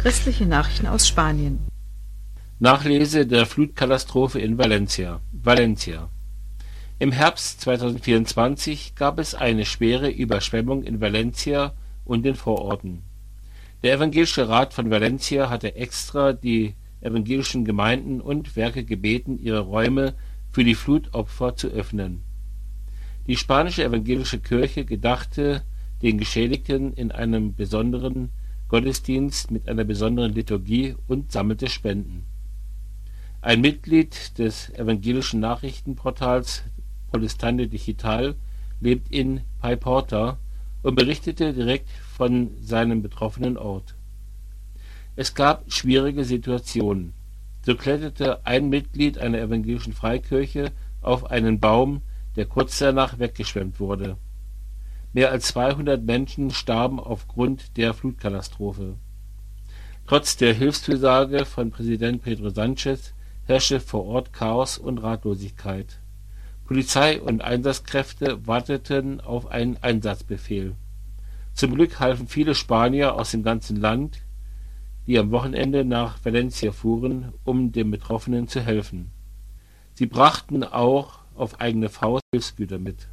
Christliche Nachrichten aus Spanien. Nachlese der Flutkatastrophe in Valencia. Im Herbst 2024 gab es eine schwere Überschwemmung in Valencia und den Vororten. Der Evangelische Rat von Valencia hatte extra die evangelischen Gemeinden und Werke gebeten, ihre Räume für die Flutopfer zu öffnen. Die spanische evangelische Kirche gedachte den Geschädigten in einem besonderen Gottesdienst mit einer besonderen Liturgie und sammelte Spenden. Ein Mitglied des evangelischen Nachrichtenportals Protestante Digital lebt in Paiporta und berichtete direkt von seinem betroffenen Ort. Es gab schwierige Situationen. So kletterte ein Mitglied einer evangelischen Freikirche auf einen Baum, der kurz danach weggeschwemmt wurde. Mehr als 200 Menschen starben aufgrund der Flutkatastrophe. Trotz der Hilfszusage von Präsident Pedro Sánchez herrschte vor Ort Chaos und Ratlosigkeit. Polizei und Einsatzkräfte warteten auf einen Einsatzbefehl. Zum Glück halfen viele Spanier aus dem ganzen Land, die am Wochenende nach Valencia fuhren, um den Betroffenen zu helfen. Sie brachten auch auf eigene Faust Hilfsgüter mit.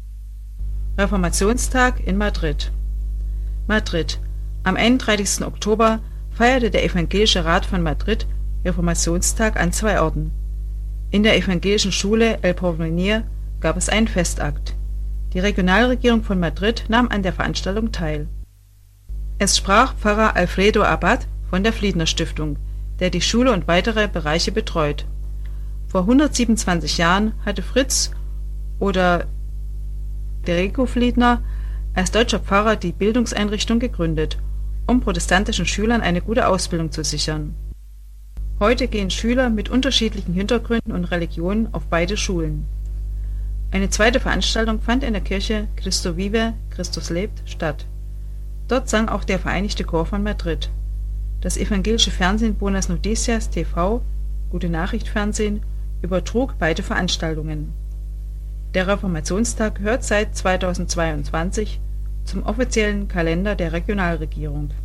Reformationstag in Madrid. Madrid. Am 31. Oktober feierte der Evangelische Rat von Madrid Reformationstag an 2 Orten. In der evangelischen Schule El Porvenir gab es einen Festakt. Die Regionalregierung von Madrid nahm an der Veranstaltung teil. Es sprach Pfarrer Alfredo Abad von der Fliedner Stiftung, der die Schule und weitere Bereiche betreut. Vor 127 Jahren hatte Fritz oder Federico Fliedner als deutscher Pfarrer die Bildungseinrichtung gegründet, um protestantischen Schülern eine gute Ausbildung zu sichern. Heute gehen Schüler mit unterschiedlichen Hintergründen und Religionen auf beide Schulen. Eine zweite Veranstaltung fand in der Kirche Cristo Vive, Christus lebt, statt. Dort sang auch der Vereinigte Chor von Madrid. Das evangelische Fernsehen Buenas Noticias TV, Gute Nachricht Fernsehen, übertrug beide Veranstaltungen. Der Reformationstag gehört seit 2022 zum offiziellen Kalender der Regionalregierung.